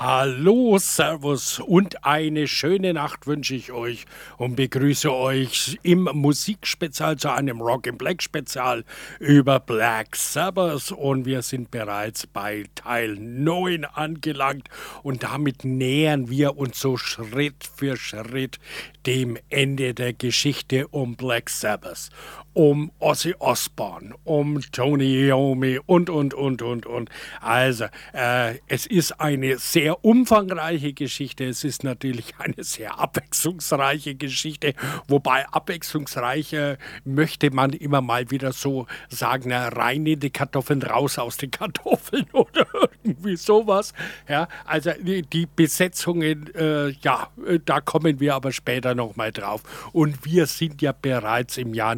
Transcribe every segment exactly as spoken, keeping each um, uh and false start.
Hallo, Servus und eine schöne Nacht wünsche ich euch und begrüße euch im Musikspezial zu einem Rock in Black Spezial über Black Sabbath, und wir sind bereits bei Teil neun angelangt und damit nähern wir uns so Schritt für Schritt dem Ende der Geschichte um Black Sabbath, um Ozzy Osbourne, um Tony Iommi und, und, und, und, und. Also, äh, es ist eine sehr umfangreiche Geschichte. Es ist natürlich eine sehr abwechslungsreiche Geschichte, wobei abwechslungsreiche möchte man immer mal wieder so sagen, na, rein in die Kartoffeln, raus aus den Kartoffeln oder irgendwie sowas. Ja, also die, die Besetzungen, äh, ja, da kommen wir aber später noch mal drauf. Und wir sind ja bereits im Jahr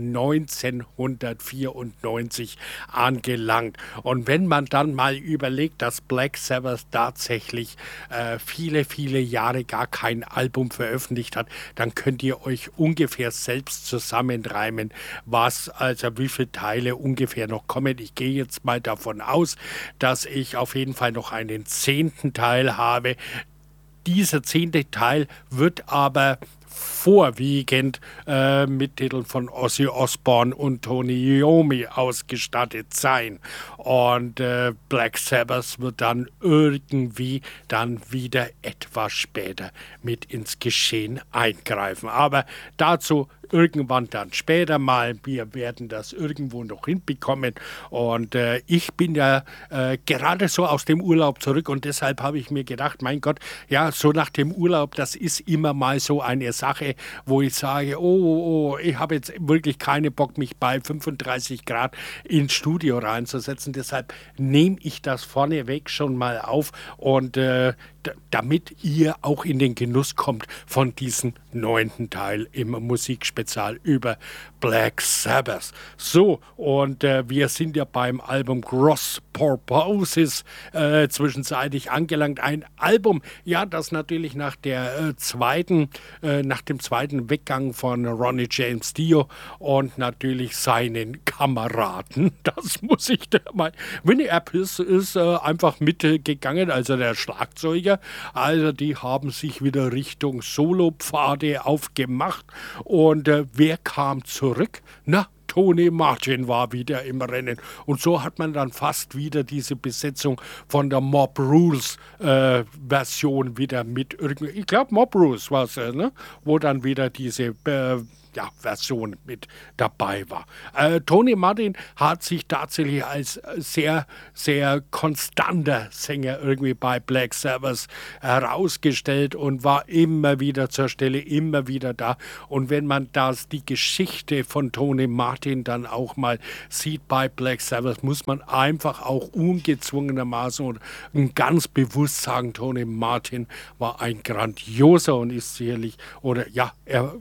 neunzehnhundertvierundneunzig angelangt. Und wenn man dann mal überlegt, dass Black Sabbath tatsächlich äh, viele, viele Jahre gar kein Album veröffentlicht hat, dann könnt ihr euch ungefähr selbst zusammenreimen, was, also wie viele Teile ungefähr noch kommen. Ich gehe jetzt mal davon aus, dass ich auf jeden Fall noch einen zehnten Teil habe. Dieser zehnte Teil wird aber vorwiegend äh, mit Titeln von Ozzy Osbourne und Tony Iommi ausgestattet sein. Und äh, Black Sabbath wird dann irgendwie dann wieder etwas später mit ins Geschehen eingreifen. Aber dazu irgendwann dann später mal. Wir werden das irgendwo noch hinbekommen. Und äh, ich bin ja äh, gerade so aus dem Urlaub zurück und deshalb habe ich mir gedacht, mein Gott, ja, so nach dem Urlaub, das ist immer mal so eine Sache, wo ich sage, oh, oh, oh, ich habe jetzt wirklich keinen Bock, mich bei fünfunddreißig Grad ins Studio reinzusetzen. Deshalb nehme ich das vorneweg schon mal auf und äh, d- damit ihr auch in den Genuss kommt von diesem neunten Teil im Musikspezial über Black Sabbath. So, und äh, wir sind ja beim Album Cross Purposes äh, zwischenzeitlich angelangt. Ein Album, ja, das natürlich nach der äh, zweiten, äh, nach dem zweiten Weggang von Ronnie James Dio und natürlich seinen Kameraden, das muss ich da mal. Vinnie Appice ist äh, einfach mitgegangen, also der Schlagzeuger. Also die haben sich wieder Richtung Solopfade aufgemacht. Und äh, wer kam zurück? Na, Tony Martin war wieder im Rennen. Und so hat man dann fast wieder diese Besetzung von der Mob Rules äh, Version wieder mit irgendwie. Ich glaube, Mob Rules war es, äh, ne? Wo dann wieder diese äh, ja, Version mit dabei war. Äh, Tony Martin hat sich tatsächlich als sehr, sehr konstanter Sänger irgendwie bei Black Sabbath herausgestellt und war immer wieder zur Stelle, immer wieder da. Und wenn man das, die Geschichte von Tony Martin dann auch mal sieht bei Black Sabbath, muss man einfach auch ungezwungenermaßen und ganz bewusst sagen, Tony Martin war ein grandioser und ist sicherlich, oder ja, er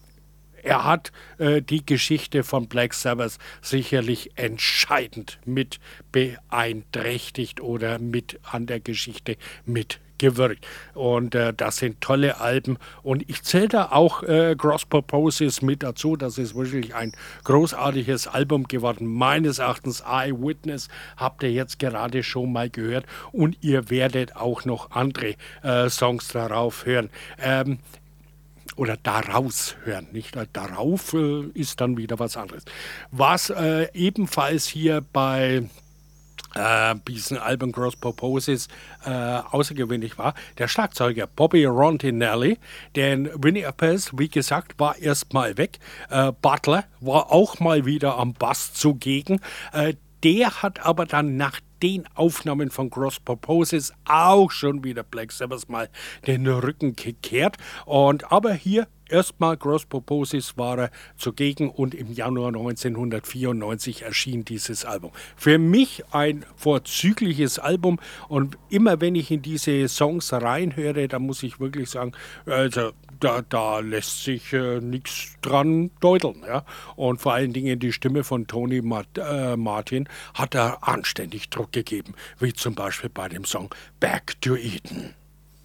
Er hat äh, die Geschichte von Black Sabbath sicherlich entscheidend mit beeinträchtigt oder mit an der Geschichte mitgewirkt. Und äh, das sind tolle Alben. Und ich zähle da auch äh, Cross Purposes mit dazu. Das ist wirklich ein großartiges Album geworden. Meines Erachtens Eyewitness habt ihr jetzt gerade schon mal gehört. Und ihr werdet auch noch andere äh, Songs darauf hören. Ähm, oder daraus hören, nicht? Darauf äh, ist dann wieder was anderes. Was äh, ebenfalls hier bei äh, diesem Album Cross Purposes äh, außergewöhnlich war, der Schlagzeuger Bobby Rondinelli, denn Vinnie Appice, wie gesagt, war erst mal weg. Äh, Butler war auch mal wieder am Bass zugegen. Äh, der hat aber dann nach den Aufnahmen von Cross Purposes auch schon wieder Black Sabbath mal den Rücken gekehrt. Und aber hier erstmal Cross Purposes war er zugegen und im Januar neunzehnhundertvierundneunzig erschien dieses Album. Für mich ein vorzügliches Album und immer wenn ich in diese Songs reinhöre, da muss ich wirklich sagen, also da, da lässt sich äh, nichts dran deuteln. Ja? Und vor allen Dingen die Stimme von Tony Mart, äh, Martin hat er anständig Druck gegeben, wie zum Beispiel bei dem Song Back to Eden.